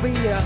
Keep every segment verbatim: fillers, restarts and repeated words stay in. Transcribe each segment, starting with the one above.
povídat.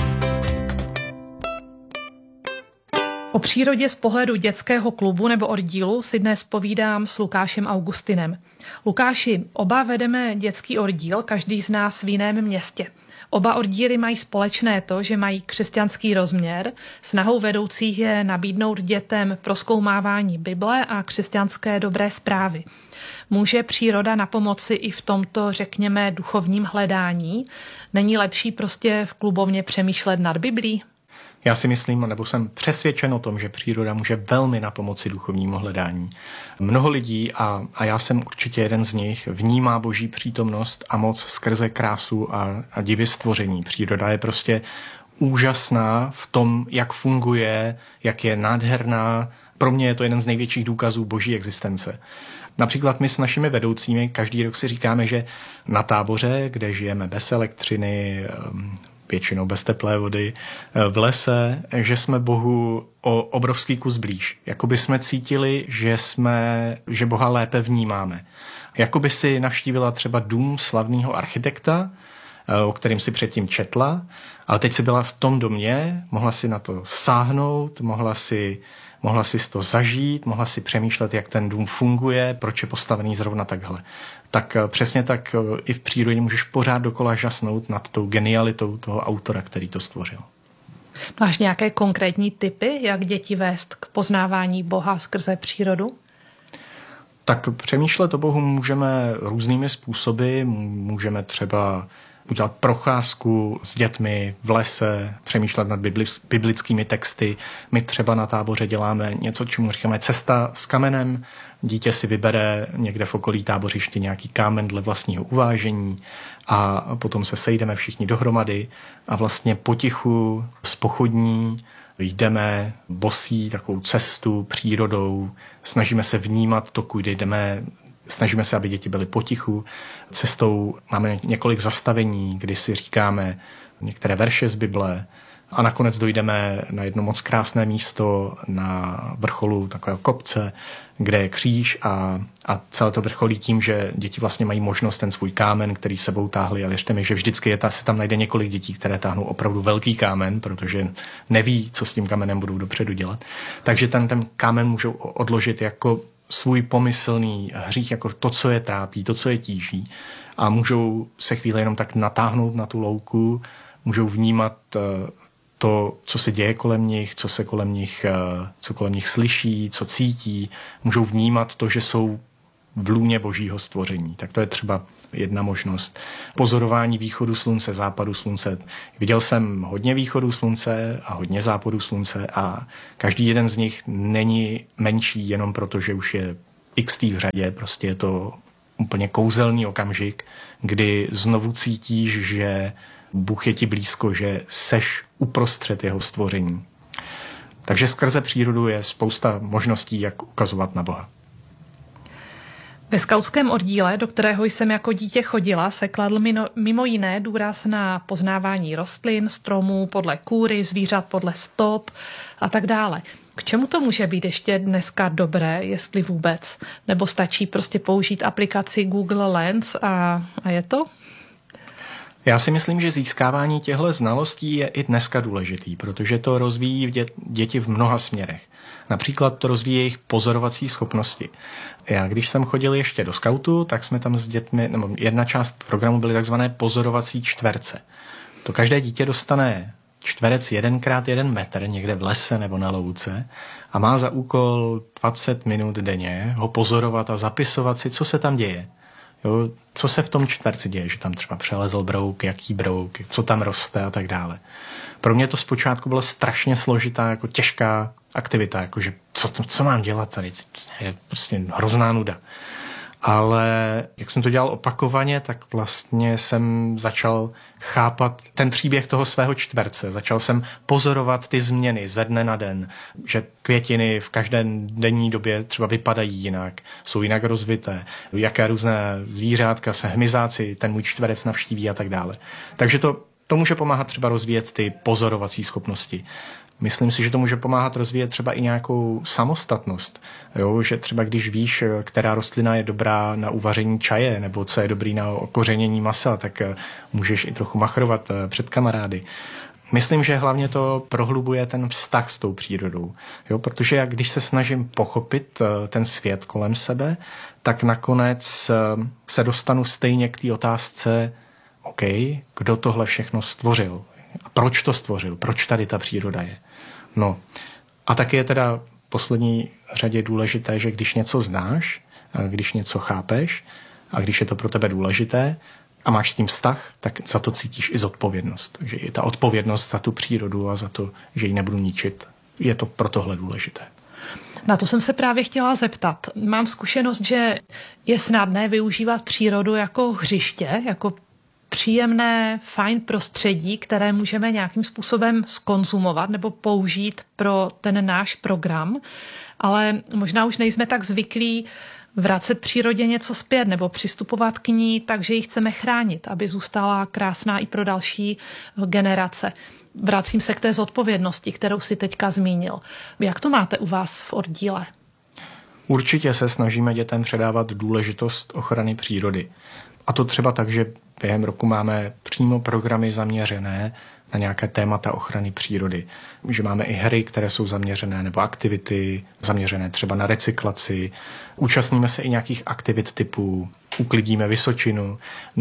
O přírodě z pohledu dětského klubu nebo oddílu si dnes povídám s Lukášem Augustinem. Lukáši, oba vedeme dětský oddíl, každý z nás v jiném městě. Oba oddíly mají společné to, že mají křesťanský rozměr. Snahou vedoucích je nabídnout dětem prozkoumávání Bible a křesťanské dobré zprávy. Může příroda napomoci i v tomto, řekněme, duchovním hledání? Není lepší prostě v klubovně přemýšlet nad Biblí? Já si myslím, nebo jsem přesvědčen o tom, že příroda může velmi napomoci duchovnímu hledání. Mnoho lidí, a, a já jsem určitě jeden z nich, vnímá boží přítomnost a moc skrze krásu a, a divy stvoření. Příroda je prostě úžasná v tom, jak funguje, jak je nádherná. Pro mě je to jeden z největších důkazů boží existence. Například my s našimi vedoucími každý rok si říkáme, že na táboře, kde žijeme bez elektřiny, většinou bez teplé vody, v lese, že jsme Bohu o obrovský kus blíž. Jakoby jsme cítili, že jsme, že Boha lépe vnímáme. Jakoby si navštívila třeba dům slavného architekta, o kterým si předtím četla, ale teď si byla v tom domě, mohla si na to sáhnout, mohla si, mohla si to zažít, mohla si přemýšlet, jak ten dům funguje, proč je postavený zrovna takhle. Tak přesně tak i v přírodě můžeš pořád dokola žasnout nad tou genialitou toho autora, který to stvořil. Máš nějaké konkrétní tipy, jak děti vést k poznávání Boha skrze přírodu? Tak přemýšlet o Bohu můžeme různými způsoby. Můžeme třeba udělat procházku s dětmi v lese, přemýšlet nad biblickými texty. My třeba na táboře děláme něco, čemu říkáme cesta s kamenem. Dítě si vybere někde v okolí tábořiště nějaký kámen dle vlastního uvážení a potom se sejdeme všichni dohromady a vlastně potichu z pochodní jdeme bosí takovou cestu přírodou, snažíme se vnímat to, kudy jdeme, snažíme se, aby děti byly potichu. Cestou máme několik zastavení, kdy si říkáme některé verše z Bible a nakonec dojdeme na jedno moc krásné místo na vrcholu takového kopce, kde je kříž a, a celé to vrcholí tím, že děti vlastně mají možnost ten svůj kámen, který sebou táhli, a věřte mi, že vždycky je ta, se tam najde několik dětí, které táhnou opravdu velký kámen, protože neví, co s tím kamenem budou dopředu dělat. Takže ten, ten kámen můžou odložit jako svůj pomyslný hřích, jako to, co je trápí, to, co je tíží, a můžou se chvíli jenom tak natáhnout na tu louku, můžou vnímat to, co se děje kolem nich, co se kolem nich, co kolem nich slyší, co cítí, můžou vnímat to, že jsou v lůně božího stvoření. Tak to je třeba jedna možnost. Pozorování východu slunce, západu slunce. Viděl jsem hodně východu slunce a hodně západu slunce a každý jeden z nich není menší jenom proto, že už je x v řadě. Prostě je to úplně kouzelný okamžik, kdy znovu cítíš, že Bůh je ti blízko, že seš uprostřed jeho stvoření. Takže skrze přírodu je spousta možností, jak ukazovat na Boha. Ve skautském oddíle, do kterého jsem jako dítě chodila, se kladl mimo jiné důraz na poznávání rostlin, stromů podle kůry, zvířat podle stop a tak dále. K čemu to může být ještě dneska dobré, jestli vůbec? Nebo stačí prostě použít aplikaci Google Lens a, a je to? Já si myslím, že získávání těchto znalostí je i dneska důležitý, protože to rozvíjí děti v mnoha směrech. Například to rozvíjí jejich pozorovací schopnosti. Já, když jsem chodil ještě do skautu, tak jsme tam s dětmi, nebo jedna část programu byly takzvané pozorovací čtverce. To každé dítě dostane čtverec jeden krát jeden metr někde v lese nebo na louce a má za úkol dvacet minut denně ho pozorovat a zapisovat si, co se tam děje. Jo, co se v tom čtverci děje, že tam třeba přelezl brouk, jaký brouk, co tam roste a tak dále. Pro mě to zpočátku bylo strašně složitá, jako těžká aktivita, jakože co, co mám dělat tady, je prostě hrozná nuda. Ale jak jsem to dělal opakovaně, tak vlastně jsem začal chápat ten příběh toho svého čtverce. Začal jsem pozorovat ty změny ze dne na den, že květiny v každé denní době třeba vypadají jinak, jsou jinak rozvité, jaké různé zvířátka se hmyzáci ten můj čtverec navštíví a tak dále. Takže to To může pomáhat třeba rozvíjet ty pozorovací schopnosti. Myslím si, že to může pomáhat rozvíjet třeba i nějakou samostatnost. Jo? Že třeba když víš, která rostlina je dobrá na uvaření čaje nebo co je dobrý na okořenění masa, tak můžeš i trochu machrovat před kamarády. Myslím, že hlavně to prohlubuje ten vztah s tou přírodou. Jo? Protože jak když se snažím pochopit ten svět kolem sebe, tak nakonec se dostanu stejně k té otázce, OK, kdo tohle všechno stvořil? A proč to stvořil? Proč tady ta příroda je? No a taky je teda v poslední řadě důležité, že když něco znáš, když něco chápeš a když je to pro tebe důležité a máš s tím vztah, tak za to cítíš i zodpovědnost. Takže i ta odpovědnost za tu přírodu a za to, že ji nebudu ničit, je to pro tohle důležité. Na to jsem se právě chtěla zeptat. Mám zkušenost, že je snadné využívat přírodu jako hřiště, jako příjemné, fajn prostředí, které můžeme nějakým způsobem zkonzumovat nebo použít pro ten náš program, ale možná už nejsme tak zvyklí vracet přírodě něco zpět nebo přistupovat k ní, takže ji chceme chránit, aby zůstala krásná i pro další generace. Vracím se k té zodpovědnosti, kterou si teďka zmínil. Jak to máte u vás v oddíle? Určitě se snažíme dětem předávat důležitost ochrany přírody. A to třeba tak, že během roku máme přímo programy zaměřené na nějaké témata ochrany přírody. Že máme i hry, které jsou zaměřené, nebo aktivity zaměřené třeba na recyklaci. Účastníme se i nějakých aktivit typu Uklidíme Vysočinu,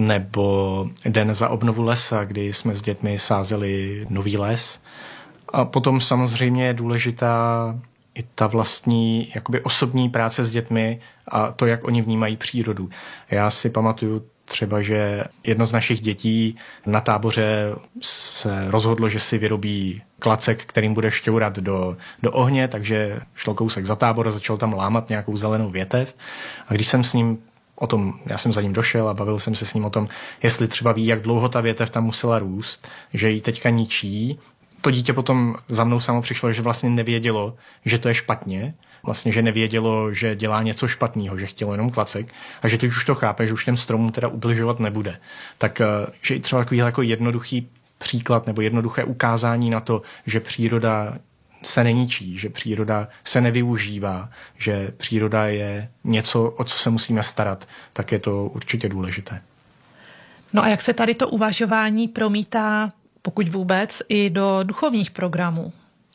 nebo Den za obnovu lesa, kdy jsme s dětmi sázeli nový les. A potom samozřejmě je důležitá i ta vlastní jakoby osobní práce s dětmi a to, jak oni vnímají přírodu. Já si pamatuju třeba, že jedno z našich dětí na táboře se rozhodlo, že si vyrobí klacek, kterým bude šťourat do, do ohně, takže šlo kousek za tábor a začal tam lámat nějakou zelenou větev. A když jsem s ním o tom, já jsem za ním došel a bavil jsem se s ním o tom, jestli třeba ví, jak dlouho ta větev tam musela růst, že ji teďka ničí. To dítě potom za mnou samo přišlo, že vlastně nevědělo, že to je špatně, vlastně, že nevědělo, že dělá něco špatného, že chtělo jenom klacek a že teď už to chápe, že už těm stromům teda ubližovat nebude. Tak, že i třeba takový jako jednoduchý příklad nebo jednoduché ukázání na to, že příroda se neničí, že příroda se nevyužívá, že příroda je něco, o co se musíme starat, tak je to určitě důležité. No a jak se tady to uvažování promítá, pokud vůbec, i do duchovních programů?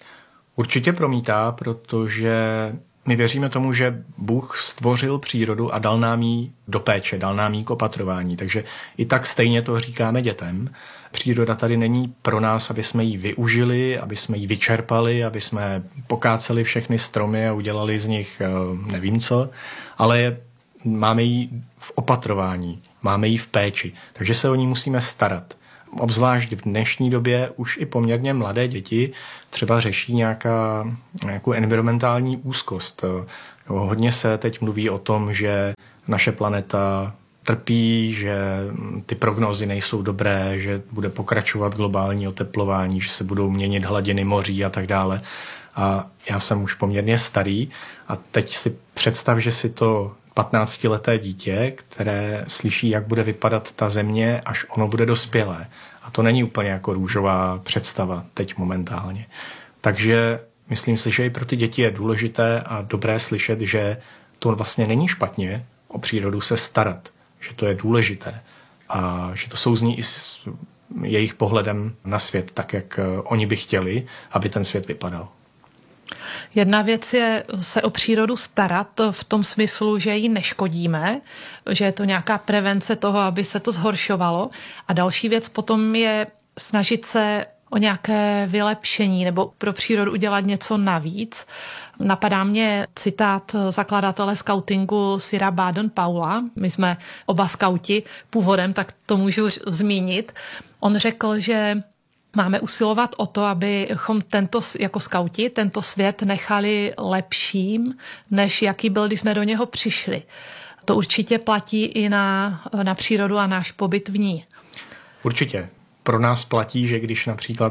Určitě promítá, protože my věříme tomu, že Bůh stvořil přírodu a dal nám ji do péče, dal nám ji k opatrování. Takže i tak stejně to říkáme dětem. Příroda tady není pro nás, aby jsme ji využili, aby jsme ji vyčerpali, aby jsme pokáceli všechny stromy a udělali z nich nevím co, ale máme ji v opatrování, máme ji v péči, takže se o ní musíme starat. Obzvlášť v dnešní době už i poměrně mladé děti třeba řeší nějaká, nějakou environmentální úzkost. Hodně se teď mluví o tom, že naše planeta trpí, že ty prognózy nejsou dobré, že bude pokračovat globální oteplování, že se budou měnit hladiny moří a tak dále. A já jsem už poměrně starý a teď si představ, že si to patnáctileté dítě, které slyší, jak bude vypadat ta země, až ono bude dospělé. A to není úplně jako růžová představa teď momentálně. Takže myslím si, že i pro ty děti je důležité a dobré slyšet, že to vlastně není špatně o přírodu se starat, že to je důležité a že to souzní i s jejich pohledem na svět, tak jak oni by chtěli, aby ten svět vypadal. Jedna věc je se o přírodu starat v tom smyslu, že ji neškodíme, že je to nějaká prevence toho, aby se to zhoršovalo. A další věc potom je snažit se o nějaké vylepšení nebo pro přírodu udělat něco navíc. Napadá mě citát zakladatele skautingu Sira Baden-Powella. My jsme oba skauti původem, tak to můžu zmínit. On řekl, že máme usilovat o to, abychom tento, jako skauti tento svět nechali lepším, než jaký byl, když jsme do něho přišli. To určitě platí i na, na přírodu a náš pobyt v ní. Určitě. Pro nás platí, že když například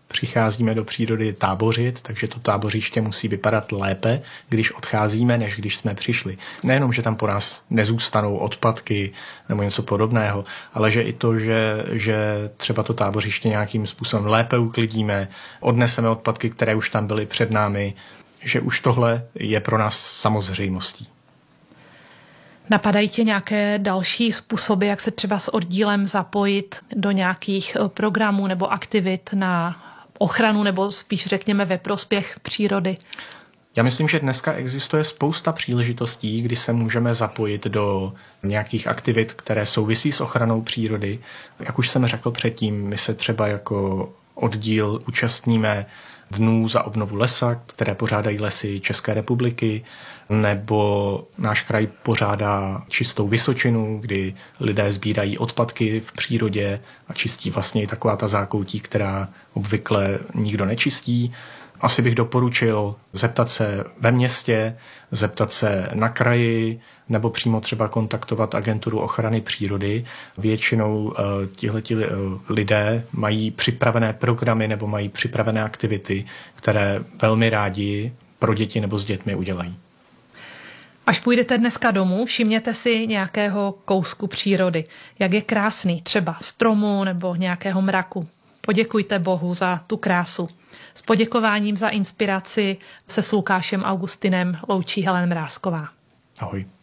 přicházíme do přírody tábořit, takže to tábořiště musí vypadat lépe, když odcházíme, než když jsme přišli. Nejenom, že tam po nás nezůstanou odpadky nebo něco podobného, ale že i to, že, že třeba to tábořiště nějakým způsobem lépe uklidíme, odneseme odpadky, které už tam byly před námi, že už tohle je pro nás samozřejmostí. Napadají tě nějaké další způsoby, jak se třeba s oddílem zapojit do nějakých programů nebo aktivit na ochranu nebo spíš řekněme ve prospěch přírody? Já myslím, že dneska existuje spousta příležitostí, kdy se můžeme zapojit do nějakých aktivit, které souvisí s ochranou přírody. Jak už jsem řekl předtím, my se třeba jako oddíl účastníme Dnů za obnovu lesa, které pořádají Lesy České republiky, nebo náš kraj pořádá Čistou Vysočinu, kdy lidé sbírají odpadky v přírodě a čistí vlastně i taková ta zákoutí, která obvykle nikdo nečistí. Asi bych doporučil zeptat se ve městě, zeptat se na kraji, nebo přímo třeba kontaktovat agenturu ochrany přírody. Většinou tihleti lidé mají připravené programy nebo mají připravené aktivity, které velmi rádi pro děti nebo s dětmi udělají. Až půjdete dneska domů, všimněte si nějakého kousku přírody. Jak je krásný, třeba stromu nebo nějakého mraku. Poděkujte Bohu za tu krásu. S poděkováním za inspiraci se s Lukášem Augustinem loučí Helen Mrázková. Ahoj.